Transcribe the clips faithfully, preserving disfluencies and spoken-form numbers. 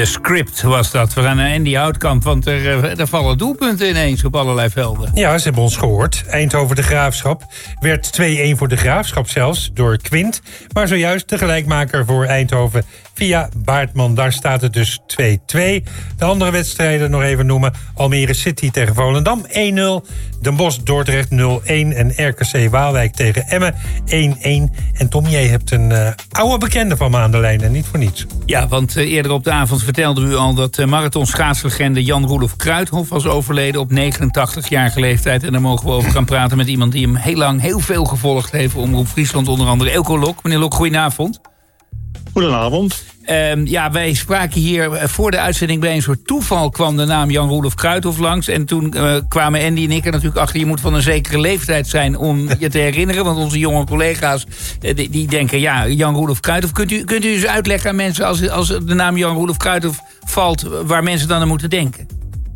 De Script was dat. We gaan naar Andy Houtkamp, want er, er vallen doelpunten ineens op allerlei velden. Ja, ze hebben ons gehoord. Eindhoven de Graafschap werd twee-een voor de Graafschap zelfs, door Quint. Maar zojuist de gelijkmaker voor Eindhoven via Baartman. Daar staat het dus twee-twee. De andere wedstrijden nog even noemen. Almere City tegen Volendam één nul. Den Bosch Dordrecht nul-een. En R K C Waalwijk tegen Emmen één-een. En Tom, jij hebt een uh, oude bekende van me aan de lijn en niet voor niets. Ja, want uh, eerder op de avond vertelde u al dat uh, marathonschaatslegende Jan-Roelof Kruithof was overleden op negenentachtigjarige leeftijd. En daar mogen we over gaan praten met iemand die hem heel lang heel veel gevolgd heeft. Omroep Friesland onder andere. Elko Lok. Meneer Lok, goedenavond. Goedenavond. Uh, ja, wij spraken hier uh, voor de uitzending bij een soort toeval kwam de naam Jan-Roelof Kruithof langs. En toen uh, kwamen Andy en ik er natuurlijk achter, je moet van een zekere leeftijd zijn om je te herinneren. Want onze jonge collega's uh, die, die denken, ja, Jan-Roelof Kruithof. Kunt u, kunt u eens uitleggen aan mensen als, als de naam Jan-Roelof Kruithof valt, waar mensen dan aan moeten denken?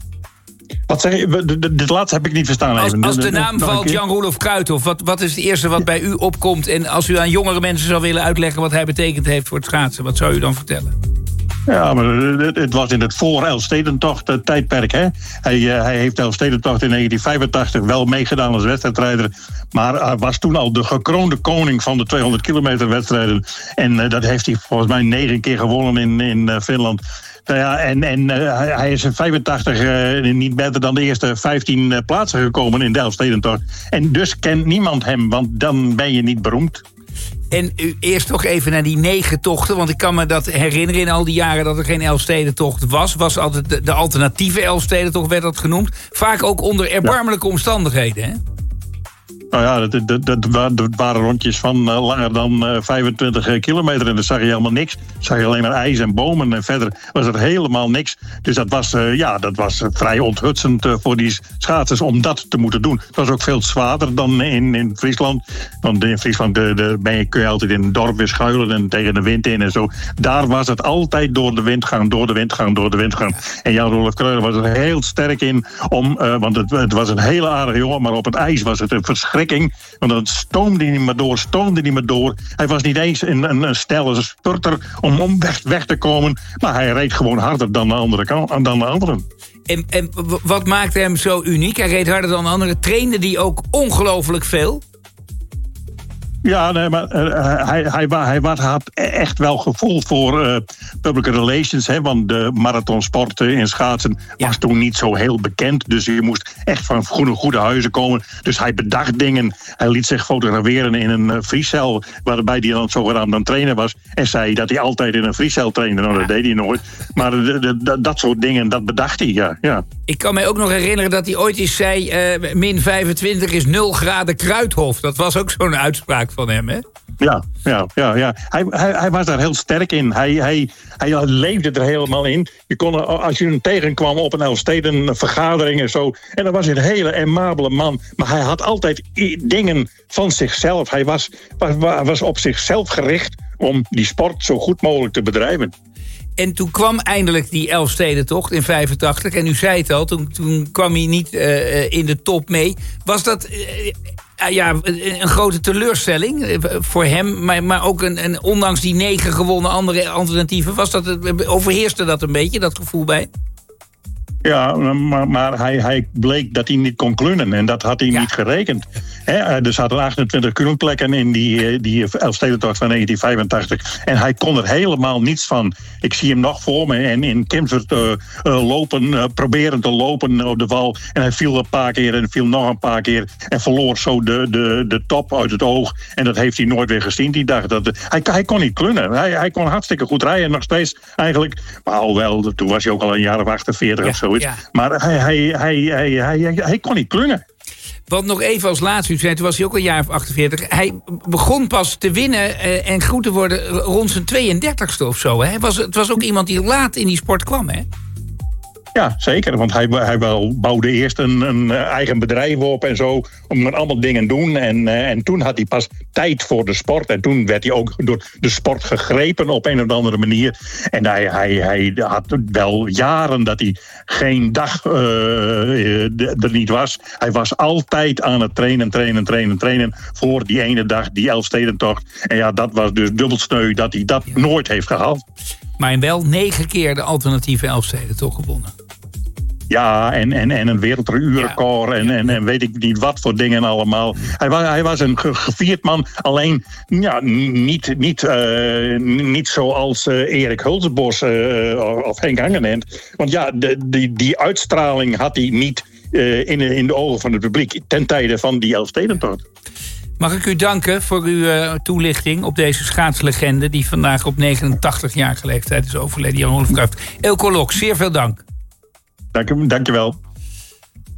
Wat zeg je? Dit laatste heb ik niet verstaan. Als, even. als de naam valt Jan-Roelof Kruithof, wat, wat is het eerste wat bij u opkomt? En als u aan jongere mensen zou willen uitleggen wat hij betekend heeft voor het schaatsen, wat zou u dan vertellen? Ja, maar het was in het voor-Elfstedentocht tijdperk. Hè? Hij, hij heeft de Elfstedentocht in negentien vijfentachtig wel meegedaan als wedstrijdrijder. Maar hij was toen al de gekroonde koning van de tweehonderd kilometer wedstrijden. En uh, dat heeft hij volgens mij negen keer gewonnen in, in uh, Finland. Nou ja, en en uh, hij is in vijfentachtig uh, niet beter dan de eerste vijftien uh, plaatsen gekomen in de Elfstedentocht. En dus kent niemand hem, want dan ben je niet beroemd. En u eerst toch even naar die negen tochten, want ik kan me dat herinneren in al die jaren dat er geen Elfstedentocht was. Was altijd de, de alternatieve Elfstedentocht, werd dat genoemd. Vaak ook onder erbarmelijke omstandigheden, hè? Nou ja, dat, dat, dat, dat waren rondjes van uh, langer dan uh, vijfentwintig kilometer. En dan zag je helemaal niks. Zag je alleen maar ijs en bomen. En verder was er helemaal niks. Dus dat was, uh, ja, dat was vrij onthutsend uh, voor die schaatsers om dat te moeten doen. Het was ook veel zwaarder dan in, in Friesland. Want in Friesland de, de, ben je, kun je altijd in een dorp weer schuilen en tegen de wind in en zo. Daar was het altijd door de wind gaan, door de wind gaan, door de wind gaan. En Jan-Roelof Kruithof was er heel sterk in. Om, uh, want het, het was een hele aardige jongen, maar op het ijs was het een verschrikking. Want dan stoomde hij niet meer door, stoomde niet meer door. Hij was niet eens een, een, een stelle spurter om, om weg, weg te komen. Maar hij reed gewoon harder dan de, andere kant, dan de anderen. En, en wat maakte hem zo uniek? Hij reed harder dan anderen. Trainde die ook ongelooflijk veel? Ja, nee, maar uh, hij, hij, hij, hij had echt wel gevoel voor uh, public relations. Hè, want de marathonsport in schaatsen ja. was toen niet zo heel bekend. Dus je moest echt van goede, goede huizen komen. Dus hij bedacht dingen. Hij liet zich fotograferen in een uh, vriescel, waarbij hij dan zogenaamd aan het trainen was. En zei dat hij altijd in een vriescel trainde. Nou, dat deed hij nooit. Maar de, de, de, dat soort dingen, dat bedacht hij, ja. ja. Ik kan mij ook nog herinneren dat hij ooit eens zei, Uh, min vijfentwintig is nul graden Kruithof. Dat was ook zo'n uitspraak van hem, hè? Ja, ja, ja, ja. Hij, hij, hij was daar heel sterk in. Hij, hij, hij leefde er helemaal in. Je kon, als je hem tegenkwam op een Elfsteden vergadering en zo. En dan was hij een hele aimabele man. Maar hij had altijd dingen van zichzelf. Hij was, was, was op zichzelf gericht om die sport zo goed mogelijk te bedrijven. En toen kwam eindelijk die Elfstedentocht in vijfentachtig. En u zei het al, toen, toen kwam hij niet uh, in de top mee. Was dat uh, ja, een grote teleurstelling voor hem? Maar, maar ook een, een, ondanks die negen gewonnen andere alternatieven, was dat, overheerste dat een beetje, dat gevoel bij? Ja, maar, maar hij, hij bleek dat hij niet kon klunnen. En dat had hij ja. niet gerekend. He, er zaten achtentwintig klunplekken in die, die Elfstedentocht van negentien vijfentachtig. En hij kon er helemaal niets van. Ik zie hem nog voor me. En in Kimsert uh, uh, lopen, uh, proberen te lopen op de val. En hij viel een paar keer en viel nog een paar keer. En verloor zo de, de, de top uit het oog. En dat heeft hij nooit weer gezien die dag. Dat, hij, hij kon niet klunnen. Hij, hij kon hartstikke goed rijden. Nog steeds eigenlijk. Maar alhoewel, toen was hij ook al een jaar of achtenveertig ja. of zo. Ja. Maar hij, hij, hij, hij, hij, hij, hij kon niet klunnen. Want nog even als laatste, u zei, toen was hij ook een jaar of achtenveertig. Hij begon pas te winnen uh, en goed te worden rond zijn tweeëndertigste of zo. Hè? Het, was, het was ook iemand die laat in die sport kwam, hè? Ja, zeker. Want hij, hij bouwde eerst een, een eigen bedrijf op en zo. Om allemaal dingen te doen. En, en toen had hij pas tijd voor de sport. En toen werd hij ook door de sport gegrepen op een of andere manier. En hij, hij, hij had wel jaren dat hij geen dag uh, er niet was. Hij was altijd aan het trainen, trainen, trainen, trainen. Voor die ene dag, die Elfstedentocht. En ja, dat was dus dubbel sneu dat hij dat nooit heeft gehaald. Maar wel negen keer de alternatieve Elfsteden toch gewonnen. Ja, en, en, en een werelduurrecord en, en, en weet ik niet wat voor dingen allemaal. Hij was, hij was een gevierd man, alleen ja, niet, niet, uh, niet zoals uh, Erik Hulsbos uh, of Henk Angenent. Want ja, de, die, die uitstraling had hij niet uh, in, in de ogen van het publiek ten tijde van die Elfstedentocht. Mag ik u danken voor uw uh, toelichting op deze schaatslegende die vandaag op negenentachtigjarige leeftijd is overleden, Jan Roelof Cruijff. Eelco Lok, zeer veel dank. Dank, dank je wel.